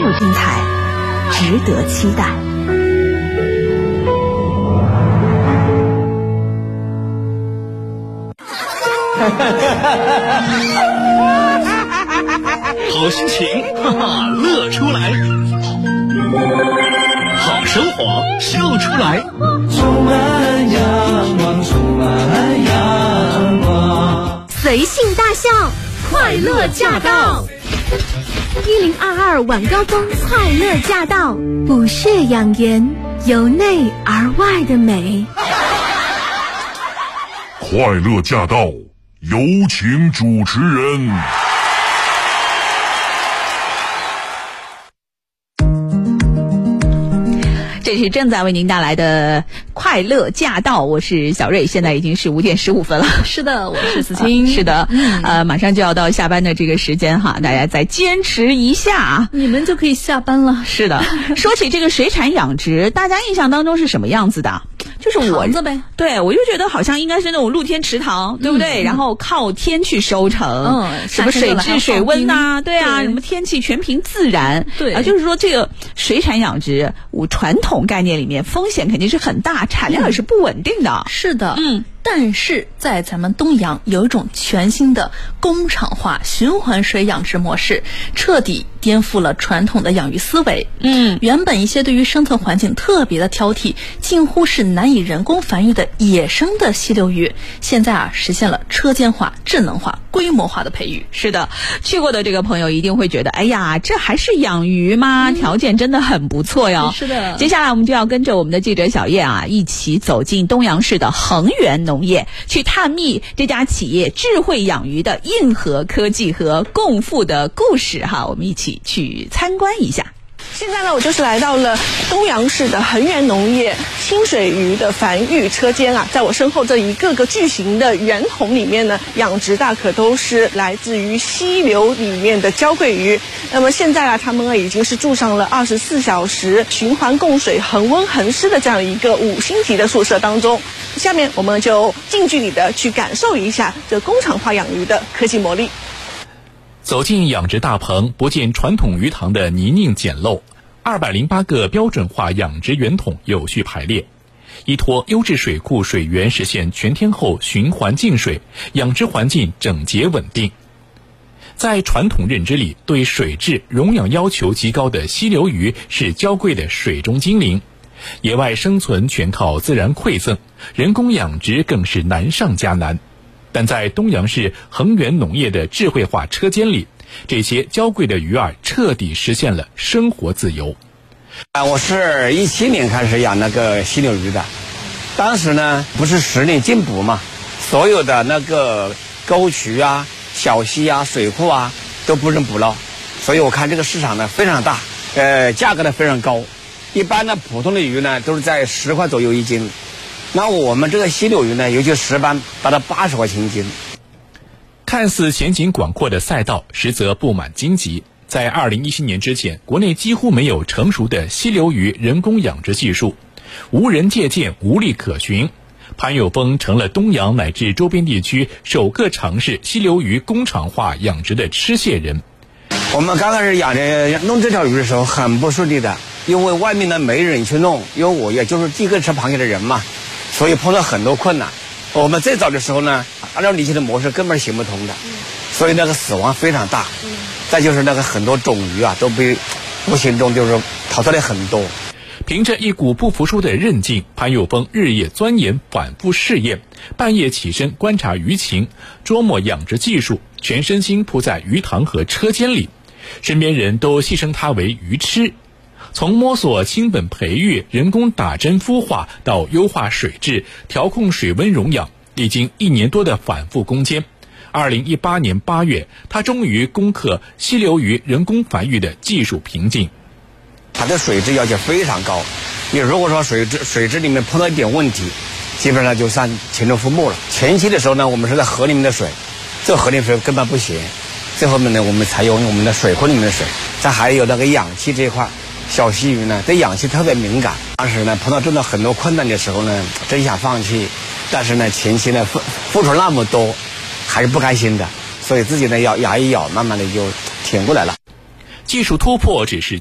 有精彩，值得期待。 好心情，乐出来；好生活，笑出来。 充满阳光，充满阳光。 随性大笑，快乐驾到！1022晚高峰快乐驾到，补血养颜，由内而外的美。 快乐驾到，有请主持人。 这是正在为您带来的快乐驾到，我是小瑞，现在已经是5点15分了。 是的，我是子清。 是的，马上就要到下班的这个时间哈，大家再坚持一下啊， 你们就可以下班了。 是的，说起这个水产养殖，大家印象当中是什么样子的？就是我对我就觉得好像应该是那种露天池塘，对不对？然后靠天去收成，什么水质水温呐，对啊，什么天气全凭自然，对啊，就是说这个水产养殖，传统概念里面风险肯定是很大，产量也是不稳定的。 是的，但是在咱们东阳有一种全新的工厂化循环水养殖模式，彻底颠覆了传统的养鱼思维。原本一些对于生存环境特别的挑剔，近乎是难以人工繁育的野生的溪流鱼，现在实现了车间化、智能化、规模化的培育。 是的，去过的这个朋友一定会觉得，哎呀，这还是养鱼吗？条件真的很不错哟。 是的， 接下来我们就要跟着我们的记者小叶一起走进东阳市的恒源农业，去探秘这家企业智慧养鱼的硬核科技和共富的故事哈，我们一起去参观一下。 现在呢，我就是来到了东阳市的恒源农业清水鱼的繁育车间在我身后这一个个巨型的圆筒里面呢，养殖大可都是来自于溪流里面的娇贵鱼。那么现在他们已经是住上了24小时循环供水、恒温恒湿的这样一个5星级的宿舍当中。下面我们就近距离的去感受一下这工厂化养鱼的科技魔力。 走进养殖大棚，不见传统鱼塘的泥泞简陋，208个标准化养殖圆筒有序排列，依托优质水库水源实现全天候循环净水，养殖环境整洁稳定。在传统认知里，对水质溶氧要求极高的溪流鱼是娇贵的水中精灵，野外生存全靠自然馈赠，人工养殖更是难上加难。但在东阳市恒源农业的智慧化车间里，这些娇贵的鱼儿彻底实现了生活自由。 我是17年开始养那个溪流鱼的，当时呢不是10年禁捕嘛，所有的那个沟渠小溪水库都不能捕捞，所以我看这个市场呢非常大，价格呢非常高，一般的普通的鱼呢都是在10块左右一斤，那我们这个溪流鱼呢，尤其石斑达到80块钱一斤。 看似前景广阔的赛道，实则布满荆棘。在2017年之前，国内几乎没有成熟的溪流鱼人工养殖技术，无人借鉴，无力可循。潘友峰成了东阳乃至周边地区首个尝试溪流鱼工厂化养殖的吃蟹人。 我们刚开始弄这条鱼的时候很不顺利的，因为外面呢没人去弄，因为我也就是第一个吃螃蟹的人嘛，所以碰到很多困难。我们最早的时候呢，按照以前的模式根本行不通的，所以那个死亡非常大。再就是那个很多种鱼都被无形中就是淘汰了很多。 凭着一股不服输的韧劲，潘友峰日夜钻研，反复试验，半夜起身观察鱼情，琢磨养殖技术，全身心扑在鱼塘和车间里。身边人都戏称他为鱼痴。从摸索亲本培育、人工打针孵化到优化水质、调控水温溶氧，历经1年多的反复攻坚。2018年8月，他终于攻克溪流鱼人工繁育的技术瓶颈。 它的水质要求非常高，你如果说水质里面碰到一点问题，基本上就算前程覆没了。前期的时候呢，我们是在河里面的水，这河里面水根本不行。最后面呢，我们采用我们的水库里面的水。再还有那个氧气这一块，小溪鱼呢对氧气特别敏感。当时呢碰到真的很多困难的时候呢，真想放弃，但是呢前期呢付出那么多，还是不开心的，所以自己呢要牙一咬，慢慢的就挺过来了。 技术突破只是